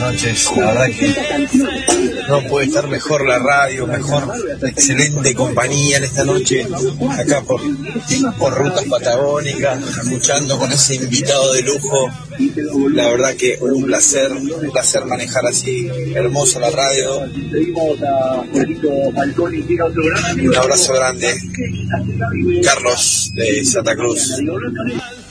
noches. La verdad que no puede estar mejor la radio, mejor, excelente compañía en esta noche, acá por rutas patagónicas, escuchando con ese invitado de lujo. La verdad que un placer manejar así hermoso la radio. Un abrazo grande, Carlos de Santa Cruz.